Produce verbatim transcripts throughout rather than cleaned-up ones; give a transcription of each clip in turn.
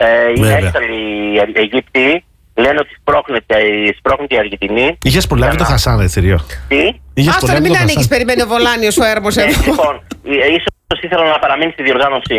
Ε, οι έξαλλοι Αιγύπτιοι λένε ότι σπρώχνεται η Αργεντινή. Είχες προλάβει το Χασάν, ρε Θηριό. Τι? Άστο, μην ανοίγεις, περιμένει ο Βολάνιος ο έρμος εδώ. Λοιπόν, ίσως ήθελα να παραμείνει στη διοργάνωση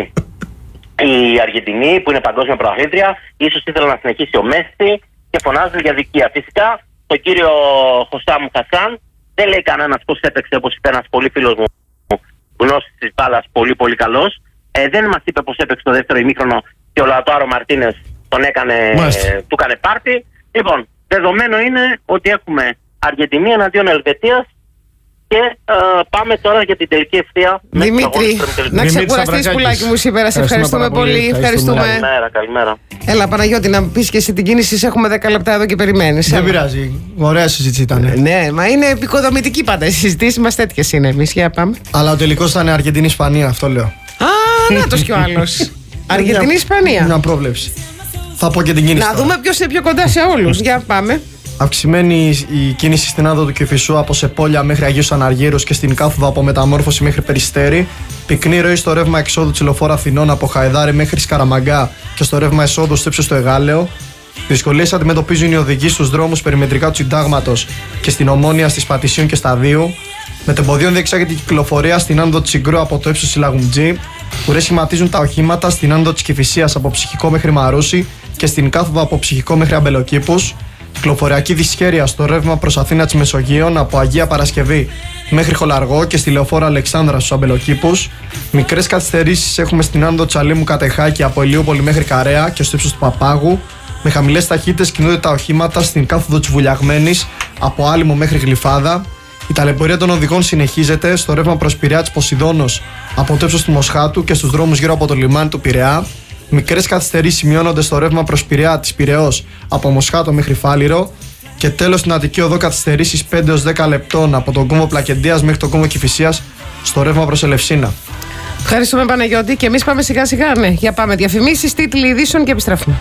η Αργεντινή, που είναι παγκόσμια πρωταθλήτρια. Ίσως ήθελα να συνεχίσει ο Μέση και φωνάζουν για δικία. Φυσικά, τον κύριο Χωσάμ Χασάν δεν λέει κανένας πώς έπαιξε, όπως είπε ένας πολύ φίλος μου, γνώστης της μπάλας, πολύ πολύ καλός. Ε, δεν μας είπε πώς έπαιξε το δεύτερο ημίχρονο και ο Λαουτάρο Μαρτίνες τον έκανε, ε, του έκανε πάρτι. Λοιπόν, δεδομένο είναι ότι έχουμε Αργεντινή εναντίον Ελβετίας και ε, πάμε τώρα για την τελική ευθεία. Δημήτρη, να ξεκουραστείς πουλάκι μου σήμερα. Σε ευχαριστούμε πολύ. Ευχαριστούμε. Καλημέρα, καλημέρα. Έλα Παναγιώτη, να πεις και εσύ την κίνηση. Σε έχουμε δέκα λεπτά εδώ και περιμένεις. Δεν πειράζει. Ωραία συζήτηση ήταν. Ναι, μα είναι επικοδομητική πάντα. Οι συζητήσεις μας τέτοιες είναι. Εμείς για πάμε. Αλλά ο τελικός ήταν Αργεντινή-Ισπανία, αυτό λέω. Α, να το κι ο άλλος. Αργεντινή-Ισπανία. Μια πρόβλεψη. Θα πω και την κίνηση. Να δούμε ποιος είναι πιο κοντά σε όλους. Για πάμε. Αυξημένη η κίνηση στην άδο του Κηφισού από Σεπόλια μέχρι Αγίους Αναργύρους και στην Κάθοδο από Μεταμόρφωση μέχρι Περιστέρι. Πυκνή ροή στο ρεύμα εξόδου της Λεωφόρου Αθηνών από Χαϊδάρη μέχρι Σκαραμαγκά και στο ρεύμα εσόδου στο ύψος του Εγάλεο. Δυσκολίες αντιμετωπίζουν οι οδηγοί στους δρόμους περιμετρικά του Συντάγματος και στην Ομόνια, στις Πατησίων και Σταδίου. Μετεμποδίων διεξάγεται η κυκλοφορία στην άνοδο της Συγκρού από το ύψος της Λαγουμτζή. Ουρές σχηματίζουν τα οχήματα στην άνοδο της Κηφισίας από Ψυχικό μέχρι Μαρούσι και στην Κάθοδο από Ψυχικό μέχρι Αμπελοκήπους. Κυκλοφοριακή δυσχέρεια στο ρεύμα προς Αθήνα της Μεσογείων από Αγία Παρασκευή μέχρι Χολαργό και στη Λεωφόρο Αλεξάνδρα στους Αμπελοκήπους. Μικρές καθυστερήσεις έχουμε στην άνοδο Τσαλίμου Κατεχάκη από Ηλιούπολη μέχρι Καρέα και στο ύψος του Παπάγου. Με χαμηλές ταχύτητες κινούνται τα οχήματα στην Κάθοδο της Βουλιαγμένης από Άλυμο μέχρι Γλυφάδα. Η ταλαιπωρία των οδηγών συνεχίζεται στο ρεύμα προς Πειραιά της Ποσειδώνος από το ύψος του Μοσχάτου και στους δρόμους γύρω από το λιμάνι του Πειραιά. Μικρές καθυστερήσεις σημειώνονται στο ρεύμα προς Πειραιά της Πειραιώς από Μοσχάτο μέχρι Φάληρο. Και τέλος στην Αττική Οδό καθυστερήσεις πέντε έως δέκα λεπτών από τον κόμβο Πλακεντίας μέχρι τον κόμβο Κηφισίας στο ρεύμα προς Ελευσίνα. Ευχαριστούμε Παναγιώτη και εμείς πάμε σιγά σιγά. Ναι, για πάμε. Διαφημίσεις, τίτλοι ειδήσεων και επιστρέφουμε.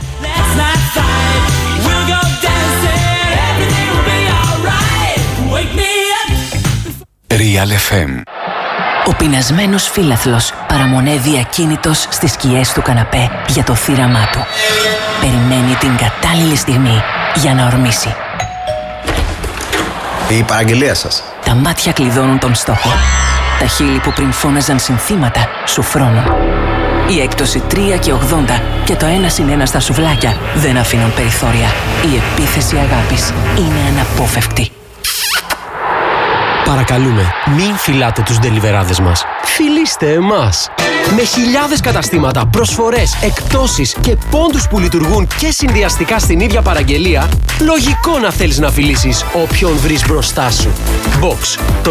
Real εφ εμ. Ο πεινασμένος φύλαθλος παραμονεύει ακίνητος στις σκιές του καναπέ για το θύραμά του. Περιμένει την κατάλληλη στιγμή για να ορμήσει. Η παραγγελία σας. Τα μάτια κλειδώνουν τον στόχο. Τα χείλη που πριν φώναζαν συνθήματα σου φρώνουν. Η έκπτωση τρία και ογδόντα και το ένα συν ένα στα σουβλάκια δεν αφήνουν περιθώρια. Η επίθεση αγάπης είναι αναπόφευκτη. Παρακαλούμε, μην φυλάτε τους ντελιβεράδες μας. Φιλήστε εμάς. Με χιλιάδες καταστήματα, προσφορές, εκπτώσεις και πόντους που λειτουργούν και συνδυαστικά στην ίδια παραγγελία, λογικό να θέλεις να φιλήσεις όποιον βρεις μπροστά σου. Box. Το